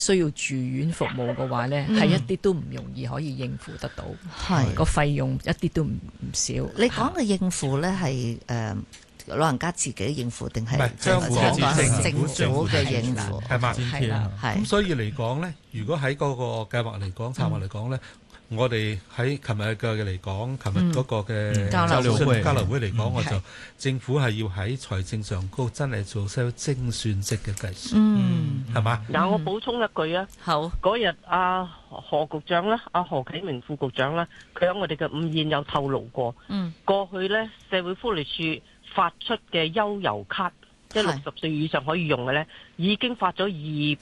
需要住院服務嘅話呢，係一啲都唔容易可以應付得到， 係個費用一啲都唔少。 你講嘅應付呢係老人家自己應付定係政府嘅應付？ 係嘛？ 係啦， 咁所以嚟講呢，如果喺嗰個計劃嚟講、策劃嚟講呢，我哋喺琴日嘅嚟講，琴日嗰個嘅交流會嚟講，我就政府係要喺財政上高真係做些精算式嘅計算，係嘛？ 嗱，我補充一句啊， 好， 嗰日阿何局長啦，阿何啟明副局長啦，佢喺我哋嘅午宴有透露過，過去呢社會福利署發出嘅悠遊卡，即係60歲以上可以用嘅呢，已經發咗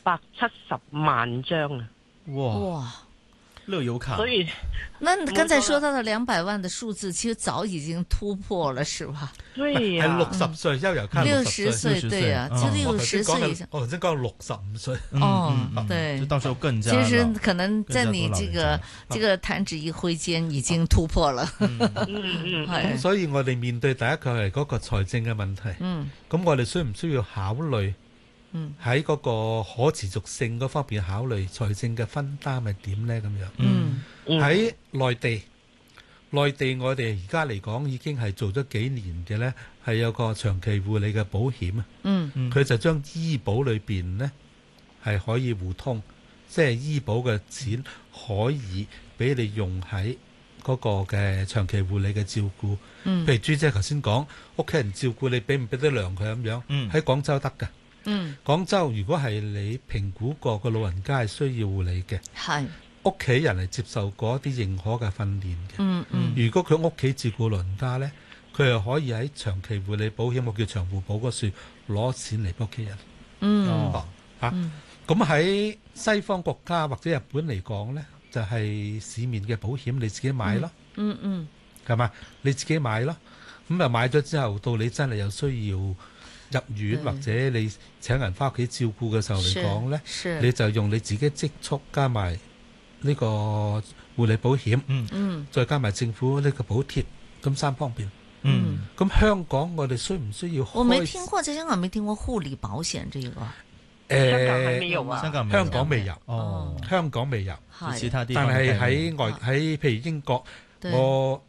270萬張啊！ 哇！ 樂悠卡， 所以那剛才說到的200萬的數字，其實早已經突破了，是吧？ 對呀， 係60歲悠遊卡 ，60歲，對啊，就60歲以上。 我頭先講65歲。 哦，對， 就到時候更加。 其實可能在你這個彈指一揮間已經突破了。 咁所以我哋面對第一個係嗰個財政嘅問題。咁我哋需唔需要考慮？喺嗰個可持續性嗰方面考慮財政嘅分擔係點呢？咁樣喺內地我哋而家嚟講已經係做咗幾年嘅呢，係有個長期護理嘅保險啊。佢就將醫保裏邊呢係可以互通，即係醫保嘅錢可以俾你用喺嗰個嘅長期護理嘅照顧。譬如朱姐頭先講，屋企人照顧你俾唔俾得糧佢咁樣，喺廣州得㗎。廣州如果係你評估過個老人家係需要護理嘅，係屋企人係接受過一啲認可嘅訓練嘅。如果佢屋企照顧老人家呢，佢係可以喺長期護理保險，我叫長護保嗰處攞錢嚟俾屋企人。咁喺西方國家或者日本嚟講呢，就係市面嘅保險你自己買咯。係嘛？你自己買咯。咁啊買咗之後，到你真係有需要入院或者你請人翻屋企照顧嘅時候嚟講呢，你就用你自己積蓄加埋呢個護理保險，再加埋政府呢個補貼，咁3方面。咁香港我哋需唔需要開？ 我沒聽過，在香港沒聽過護理保險這個。 香港係未有啊？ 香港未有。香港未有。 其他地方。但係喺譬如英國，我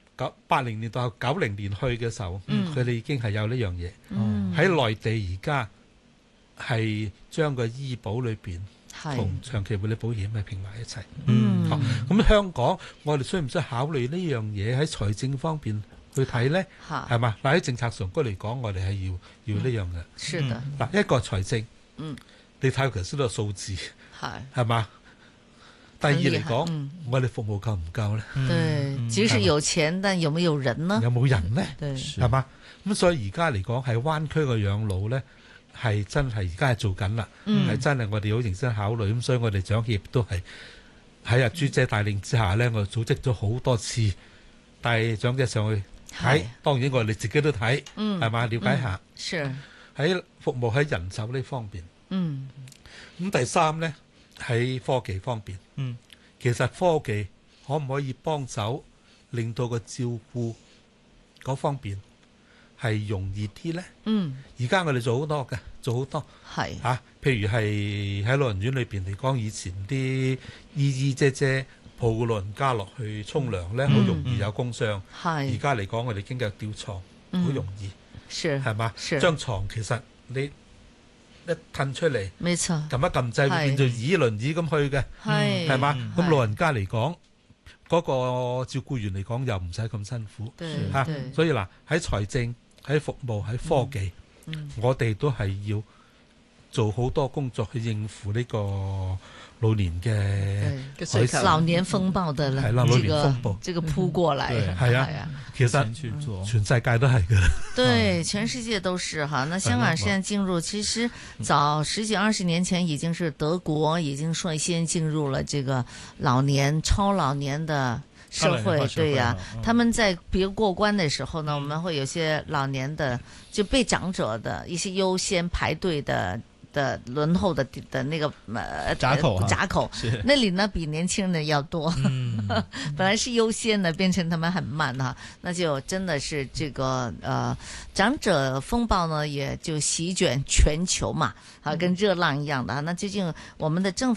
80年代90年去嘅時候，佢哋已經係有呢樣嘢。喺內地而家係將個醫保裏邊同長期護理保險係拼埋一齊。咁香港我哋需唔需要考慮呢樣嘢喺財政方面去睇呢？係嘛？嗱喺政策上高嚟講，我哋係要呢樣嘅。 是的。 嗱一個財政，你睇頭先個數字係嘛？第二嚟講，我哋服務夠唔夠呢？ 對，即使有錢，但有沒有人呢？ 有冇人呢？ 對， 係嘛？咁所以而家嚟講，係灣區嘅養老呢，係真係而家係做緊啦，係真係我哋好認真考慮。咁所以我哋長協都係喺阿朱姐帶領之下呢，我組織咗好多次帶長者上去睇。當然我哋自己都睇，係嘛？了解下。 是喺服務喺人手呢方面。咁第三呢，喺科技方面。其實科技可唔可以幫手令到個照顧嗰方面係容易啲呢？而家我哋做好多嘅，做好多係嚇。譬如係喺老人院裏邊嚟講，以前啲姨姐姐抱個老人家落去沖涼呢，好容易有工傷。而家嚟講，我哋已經有吊床，好容易，係嘛？張床其實你一褪出嚟， 沒錯， 撳一撳掣會變做輪椅咁去嘅，係嘛？咁老人家嚟講，嗰個照顧員嚟講又唔使咁辛苦嚇。所以嗱，喺財政、喺服務、喺科技，我哋都係要做好多工作去應付呢個老年嘅老年風暴的啦， 老年風暴， 這個撲過來， 係啊，其實全世界都係嘅。 對，全世界都是哈。那香港現在進入，其實早10幾20年前已經是德國已經率先進入了這個老年超老年的社會，對呀。他們在比如過關的時候呢，我們會有些老年的就被長者的一些優先排隊的的輪候的那個閘口閘口，那裡呢比年輕人要多，本來是優先的，變成他們很慢哈，那就真的是這個長者風暴呢，也就席捲全球嘛，跟熱浪一樣的。那究竟我們的政府